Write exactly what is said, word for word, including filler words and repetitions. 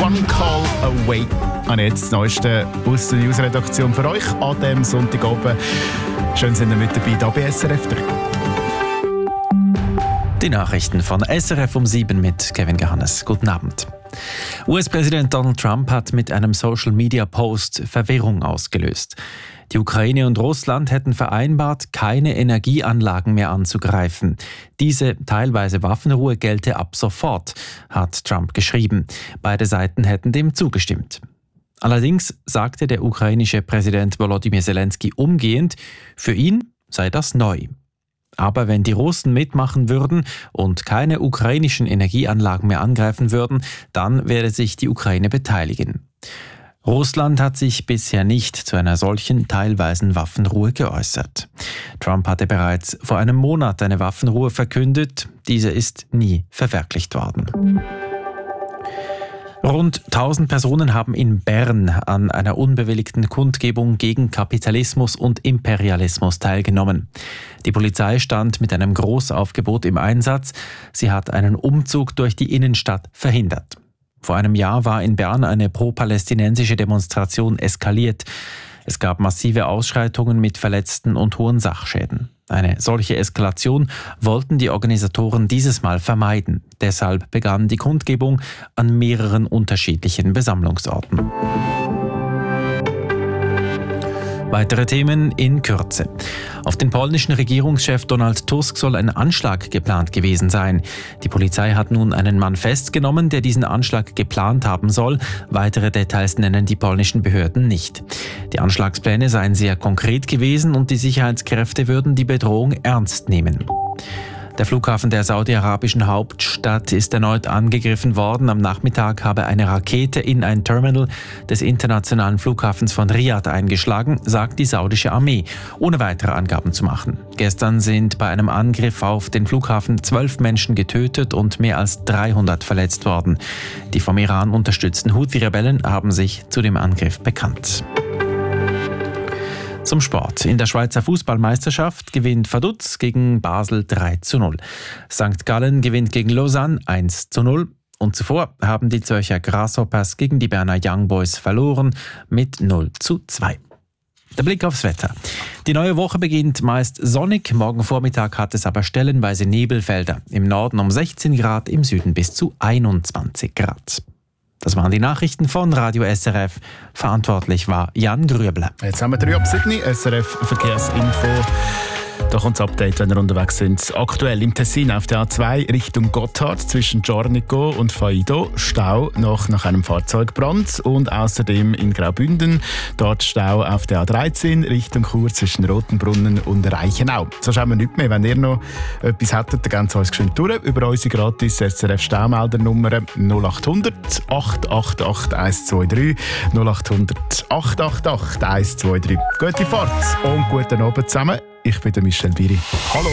One Call Away. Und jetzt das Neueste aus der Newsredaktion für euch an diesem Sonntagabend. Schön, sind ihr mit dabei hier bei S R F drei. Die Nachrichten von S R F um sieben mit Kevin Gahannes. Guten Abend. U S-Präsident Donald Trump hat mit einem Social-Media-Post Verwirrung ausgelöst. Die Ukraine und Russland hätten vereinbart, keine Energieanlagen mehr anzugreifen. Diese teilweise Waffenruhe gelte ab sofort, hat Trump geschrieben. Beide Seiten hätten dem zugestimmt. Allerdings sagte der ukrainische Präsident Volodymyr Zelensky umgehend, für ihn sei das neu. Aber wenn die Russen mitmachen würden und keine ukrainischen Energieanlagen mehr angreifen würden, dann werde sich die Ukraine beteiligen. Russland hat sich bisher nicht zu einer solchen teilweisen Waffenruhe geäußert. Trump hatte bereits vor einem Monat eine Waffenruhe verkündet. Diese ist nie verwirklicht worden. Rund tausend Personen haben in Bern an einer unbewilligten Kundgebung gegen Kapitalismus und Imperialismus teilgenommen. Die Polizei stand mit einem Großaufgebot im Einsatz. Sie hat einen Umzug durch die Innenstadt verhindert. Vor einem Jahr war in Bern eine pro-palästinensische Demonstration eskaliert. Es gab massive Ausschreitungen mit Verletzten und hohen Sachschäden. Eine solche Eskalation wollten die Organisatoren dieses Mal vermeiden. Deshalb begann die Kundgebung an mehreren unterschiedlichen Besammlungsorten. Weitere Themen in Kürze. Auf den polnischen Regierungschef Donald Tusk soll ein Anschlag geplant gewesen sein. Die Polizei hat nun einen Mann festgenommen, der diesen Anschlag geplant haben soll. Weitere Details nennen die polnischen Behörden nicht. Die Anschlagspläne seien sehr konkret gewesen und die Sicherheitskräfte würden die Bedrohung ernst nehmen. Der Flughafen der saudi-arabischen Hauptstadt ist erneut angegriffen worden. Am Nachmittag habe eine Rakete in ein Terminal des internationalen Flughafens von Riyadh eingeschlagen, sagt die saudische Armee, ohne weitere Angaben zu machen. Gestern sind bei einem Angriff auf den Flughafen zwölf Menschen getötet und mehr als dreihundert verletzt worden. Die vom Iran unterstützten Houthi-Rebellen haben sich zu dem Angriff bekannt. Zum Sport. In der Schweizer Fußballmeisterschaft gewinnt Vaduz gegen Basel drei zu null. Sankt Gallen gewinnt gegen Lausanne eins zu null. Und zuvor haben die Zürcher Grasshoppers gegen die Berner Young Boys verloren mit null zu zwei. Der Blick aufs Wetter. Die neue Woche beginnt meist sonnig. Morgen Vormittag hat es aber stellenweise Nebelfelder. Im Norden um sechzehn Grad, im Süden bis zu einundzwanzig Grad. Das waren die Nachrichten von Radio S R F. Verantwortlich war Jan Grüebler. Jetzt haben wir drei ab sieben, S R F Verkehrsinfo. Da kommt das Update, wenn ihr unterwegs sind. Aktuell im Tessin auf der A zwei Richtung Gotthard zwischen Giornico und Faido Stau nach, nach einem Fahrzeugbrand. Und außerdem in Graubünden dort Stau auf der A dreizehn Richtung Chur zwischen Rotenbrunnen und Reichenau. So schauen wir nicht mehr. Wenn ihr noch etwas hättet, dann gehen Sie uns geschwind durch über unsere gratis S R F Staumeldernummer null acht hundert acht acht acht eins zwei drei null acht hundert acht acht acht eins zwei drei. Gute Fahrt und guten Abend zusammen. Ich bin der Michel Biri. Hallo.